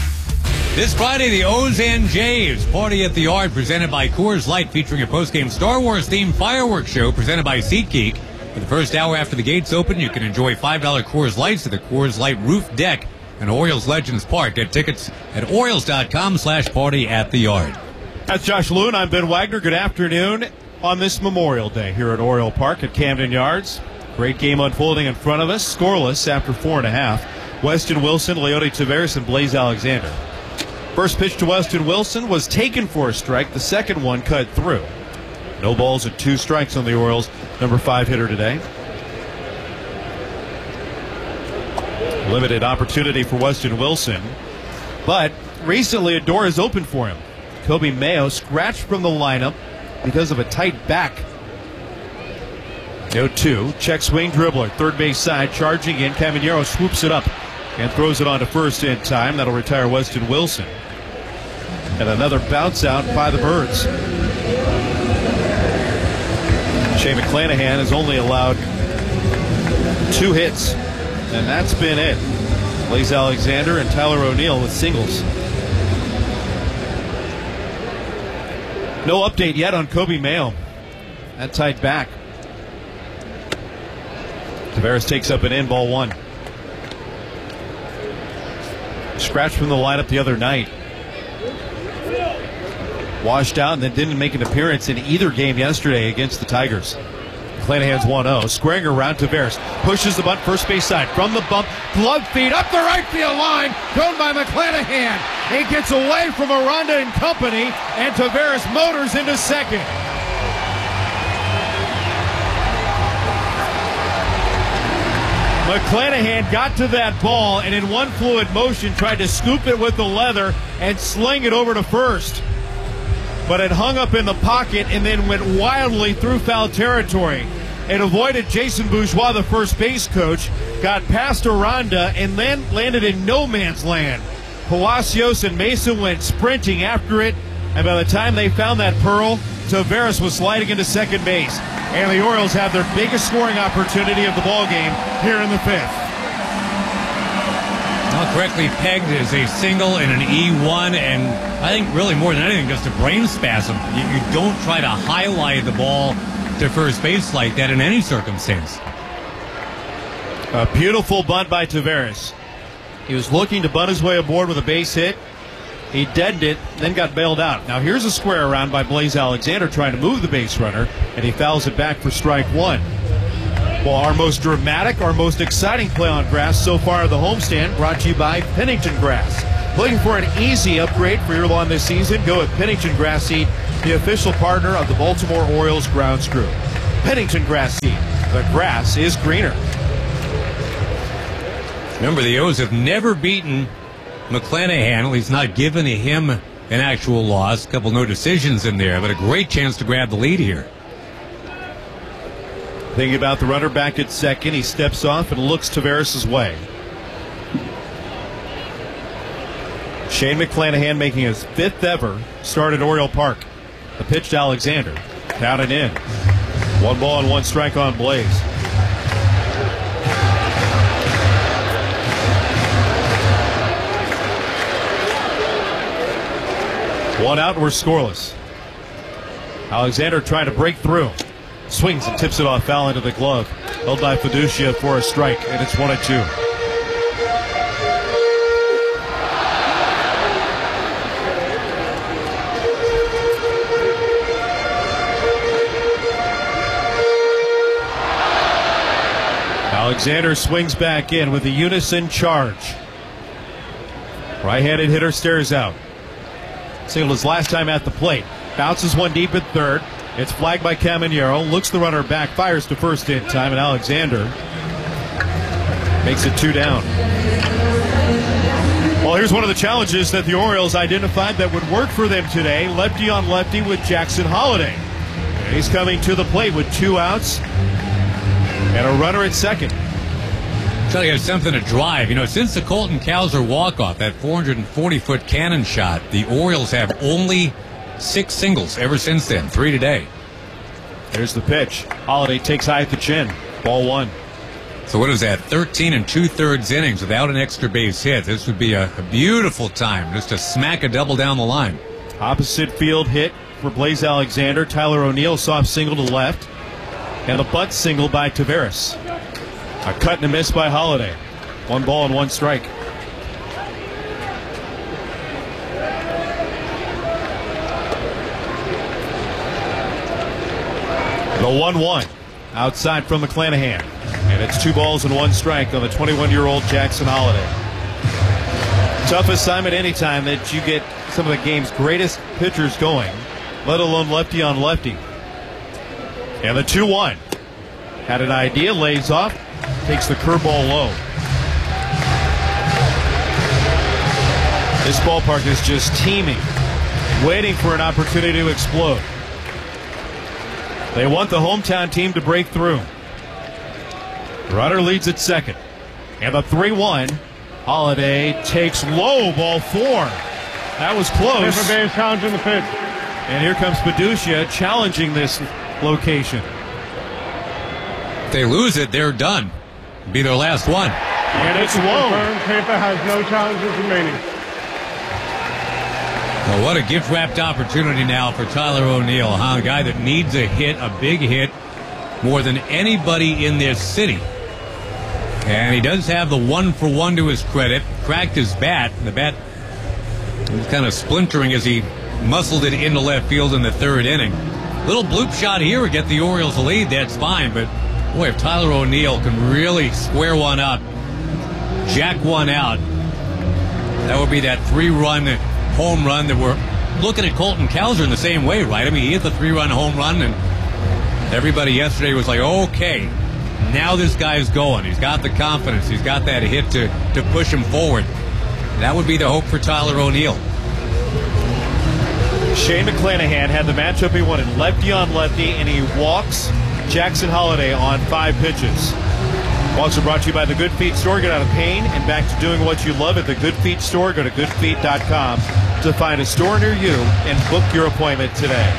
This Friday, the O's and Jays party at the Yard, presented by Coors Light, featuring a post-game Star Wars-themed fireworks show presented by SeatGeek. For the first hour after the gates open, you can enjoy $5 Coors Lights to the Coors Light roof deck and Orioles Legends Park. Get tickets at Orioles.com/party at the Yard. That's Josh Loon. I'm Ben Wagner. Good afternoon on this Memorial Day here at Oriole Park at Camden Yards. Great game unfolding in front of us. Scoreless after 4.5. Weston Wilson, Leody Taveras, and Blaze Alexander. First pitch to Weston Wilson was taken for a strike. The second one cut through. No balls and 2 strikes on the Orioles' number 5 hitter today. Limited opportunity for Weston Wilson, but recently a door has opened for him. Kobe Mayo scratched from the lineup because of a tight back. 0-2, check swing dribbler, third base side, charging in. Caminero swoops it up and throws it on to first in time. That'll retire Weston Wilson. And another bounce out by the Birds. Shane McClanahan has only allowed 2 hits, and that's been it. Blaze Alexander and Tyler O'Neill with singles. No update yet on Kobe Mayo. That tight back. Taveras takes up an in, ball 1. Scratched from the lineup the other night. Washed out and then didn't make an appearance in either game yesterday against the Tigers. McClanahan's 1-0. Squaring around Taveras. Pushes the bunt first base side. From the bump. Glove feed up the right field line. Thrown by McClanahan. He gets away from Aranda and company. And Taveras motors into second. McClanahan got to that ball and in one fluid motion tried to scoop it with the leather and sling it over to first. But it hung up in the pocket and then went wildly through foul territory. It avoided Jason Bourgeois, the first base coach, got past Aranda, and then landed in no man's land. Palacios and Mason went sprinting after it, and by the time they found that pearl, Taveras was sliding into second base. And the Orioles have their biggest scoring opportunity of the ballgame here in the fifth. Now correctly pegged as a single and an E1, and I think really more than anything just a brain spasm. You don't try to highlight the ball to first base like that in any circumstance. A beautiful bunt by Taveras. He was looking to bunt his way aboard with a base hit. He deadened it, then got bailed out. Now here's a square around by Blaze Alexander trying to move the base runner, and he fouls it back for strike 1. Well, our most dramatic, our most exciting play on grass so far of the homestand, brought to you by Pennington Grass. Looking for an easy upgrade for your lawn this season? Go with Pennington Grass Seed, the official partner of the Baltimore Orioles grounds crew. Pennington Grass Seed. The grass is greener. Remember, the O's have never beaten McClanahan. At least not given him an actual loss. A couple no decisions in there, but a great chance to grab the lead here. Thinking about the runner back at second. He steps off and looks Taveras' way. Shane McClanahan making his 5th ever start at Oriole Park. The pitch to Alexander. Down and in. 1 ball and 1 strike on Blaze. One out and we're scoreless. Alexander trying to break through. Swings and tips it off foul into the glove. Held by Fiducia for a strike, and it's 1-2. Alexander swings back in with a unison charge. Right-handed hitter stares out. Singled his last time at the plate. Bounces one deep at third. It's flagged by Caminero. Looks the runner back. Fires to first in time. And Alexander makes it 2 down. Well, here's one of the challenges that the Orioles identified that would work for them today. Lefty on lefty with Jackson Holliday. And he's coming to the plate with 2 outs and a runner at second. Try to get something to drive. You know, since the Colton Cowser walk-off, that 440-foot cannon shot, the Orioles have only 6 singles ever since then. 3 today. There's the pitch. Holliday takes high at the chin. Ball 1. So what is that? 13 2/3 innings without an extra base hit. This would be a beautiful time just to smack a double down the line. Opposite field hit for Blaze Alexander. Tyler O'Neill soft single to left. And a butt single by Taveras. A cut and a miss by Holliday. 1 ball and 1 strike. The 1-1 outside from McClanahan. And it's 2 balls and 1 strike on the 21-year-old Jackson Holliday. Tough assignment anytime that you get some of the game's greatest pitchers going, let alone lefty on lefty. And the 2-1. Had an idea, lays off, takes the curveball low. This ballpark is just teeming, waiting for an opportunity to explode. They want the hometown team to break through. Runner leads at second. And the 3-1. Holliday takes low, ball 4. That was close. Paper base challenging the pitch. And here comes Fiducia challenging this location. If they lose it, they're done. It'll be their last one. And it's low. Paper has no challenges remaining. Well, what a gift-wrapped opportunity now for Tyler O'Neill, huh? A guy that needs a hit, a big hit, more than anybody in this city. And he does have the 1-for-1 to his credit. Cracked his bat. The bat was kind of splintering as he muscled it into left field in the 3rd inning. Little bloop shot here would get the Orioles a lead. That's fine. But, boy, if Tyler O'Neill can really square one up, jack one out, that would be that 3-run home run that we're looking at Colton Cowser in the same way, right? I mean, he hit the 3-run home run, and everybody yesterday was like, okay, now this guy's going. He's got the confidence. He's got that hit to push him forward. That would be the hope for Tyler O'Neill. Shane McClanahan had the matchup he wanted, lefty on lefty, and he walks Jackson Holliday on 5 pitches. Walks are brought to you by the Good Feet Store. Get out of pain and back to doing what you love at the Good Feet Store. Go to goodfeet.com to find a store near you and book your appointment today.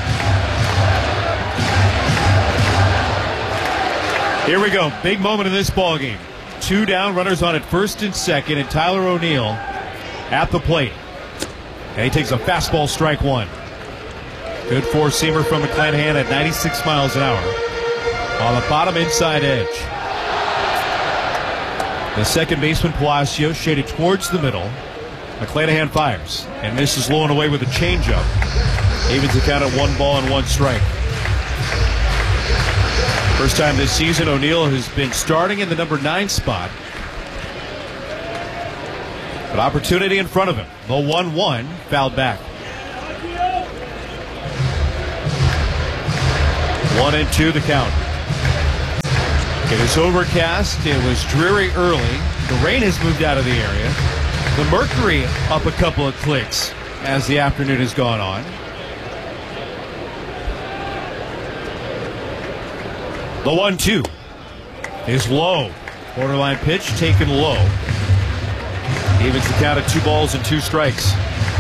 Here we go. Big moment in this ball game. 2 down, runners on at first and second, and Tyler O'Neill at the plate. And he takes a fastball, strike 1. Good 4-seamer from McClanahan at 96 miles an hour. On the bottom inside edge. The second baseman, Palacio, shaded towards the middle. McClanahan fires and misses low and away with a changeup. Evens the count at 1 ball and 1 strike. First time this season, O'Neill has been starting in the number 9 spot. But opportunity in front of him. The 1-1 fouled back. 1-2 the count. It is overcast. It was dreary early. The rain has moved out of the area. The mercury up a couple of clicks as the afternoon has gone on. The 1-2 is low. Borderline pitch taken low. Evens the count at 2 balls and 2 strikes.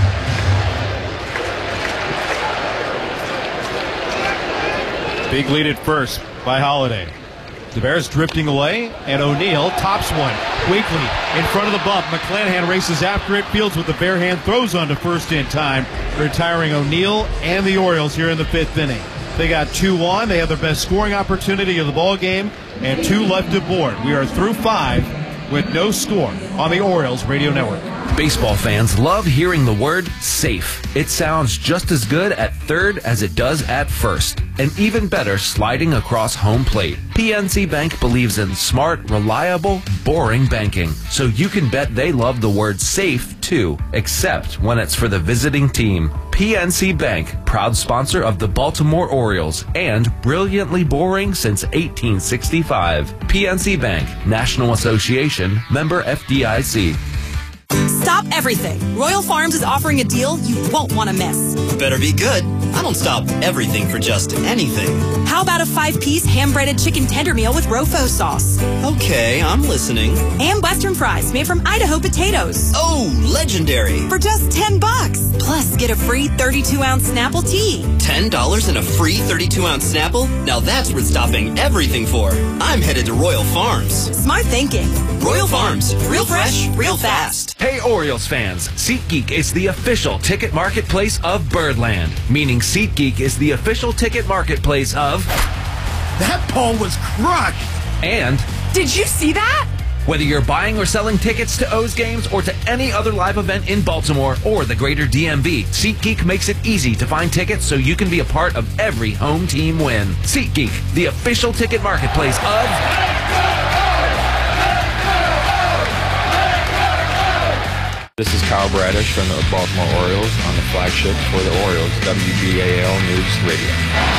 Big lead at first by Holiday. The Bears drifting away, and O'Neill tops one weakly in front of the bump. McClanahan races after it, fields with the bare hand, throws onto first in time, retiring O'Neill and the Orioles here in the 5th inning. They got 2 on. They have their best scoring opportunity of the ball game, and 2 left aboard. We are through 5 with no score on the Orioles Radio Network. Baseball fans love hearing the word safe. It sounds just as good at third as it does at first, and even better sliding across home plate. PNC Bank believes in smart, reliable, boring banking, so you can bet they love the word safe too, except when it's for the visiting team. PNC Bank, proud sponsor of the Baltimore Orioles, and brilliantly boring since 1865. PNC Bank, National Association, member FDIC. Stop everything. Royal Farms is offering a deal you won't want to miss. Better be good. I don't stop everything for just anything. How about a 5-piece ham-breaded chicken tender meal with Rofo sauce? Okay, I'm listening. And Western fries made from Idaho potatoes. Oh, legendary. For just $10. Plus, get a free 32-ounce Snapple tea. $10 and a free 32-ounce Snapple? Now that's worth stopping everything for. I'm headed to Royal Farms. Smart thinking. Royal Farms. Real fresh, real fast. Hey Orioles fans, SeatGeek is the official ticket marketplace of Birdland, meaning SeatGeek is the official ticket marketplace of... That ball was crushed! And... Did you see that? Whether you're buying or selling tickets to O's games or to any other live event in Baltimore or the greater DMV, SeatGeek makes it easy to find tickets so you can be a part of every home team win. SeatGeek, the official ticket marketplace of... This is Kyle Bradish from the Baltimore Orioles on the flagship for the Orioles, WBAL News Radio.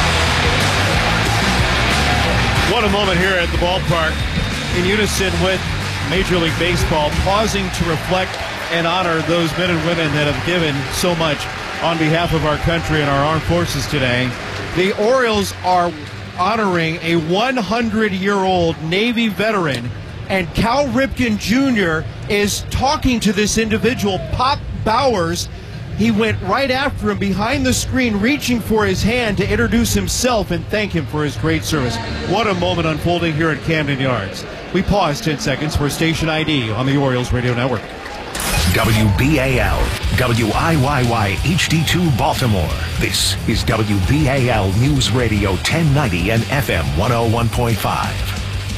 What a moment here at the ballpark, in unison with Major League Baseball, pausing to reflect and honor those men and women that have given so much on behalf of our country and our armed forces today. The Orioles are honoring a 100-year-old Navy veteran, and Cal Ripken Jr. is talking to this individual, Pop Bowers. He went right after him behind the screen, reaching for his hand to introduce himself and thank him for his great service. What a moment unfolding here at Camden Yards. We pause 10 seconds for station ID on the Orioles Radio Network. WBAL, WIYY HD2 Baltimore. This is WBAL News Radio 1090 and FM 101.5.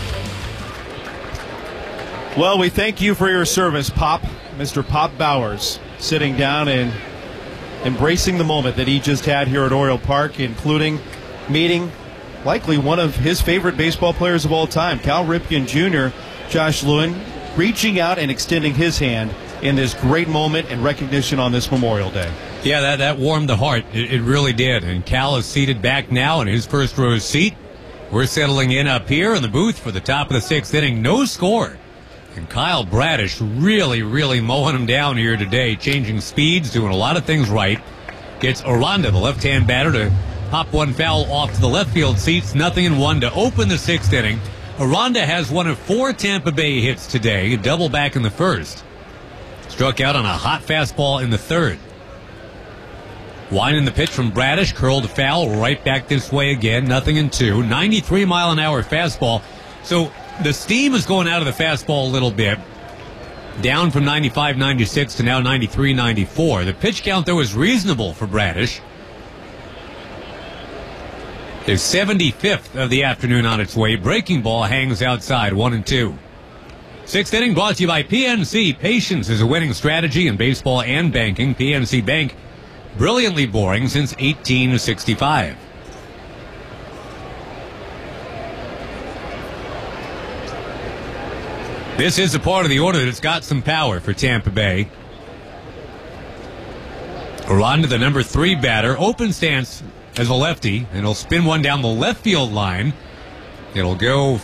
Well, we thank you for your service, Pop. Mr. Pop Bowers, sitting down and embracing the moment that he just had here at Oriole Park, including meeting likely one of his favorite baseball players of all time, Cal Ripken Jr., Josh Lewin, reaching out and extending his hand in this great moment and recognition on this Memorial Day. Yeah, that warmed the heart. It really did. And Cal is seated back now in his first row seat. We're settling in up here in the booth for the top of the 6th inning. No score. And Kyle Bradish really mowing him down here today, changing speeds, doing a lot of things right. Gets Aranda, the left-hand batter, to pop one foul off to the left field seats. 0-1 to open the 6th inning. Aranda has one of 4 Tampa Bay hits today, a double back in the first. Struck out on a hot fastball in the third. Winding the pitch from Bradish, curled foul right back this way again. 0-2. 93-mile-an-hour fastball. So the steam is going out of the fastball a little bit. Down from 95-96 to now 93-94. The pitch count, though, is reasonable for Bradish. There's 75th of the afternoon on its way. Breaking ball hangs outside, 1-2. 6th inning brought to you by PNC. Patience is a winning strategy in baseball and banking. PNC Bank, brilliantly boring since 1865. This is a part of the order that's got some power for Tampa Bay. We're on to the number 3 batter. Open stance as a lefty, and he'll spin one down the left field line. It'll go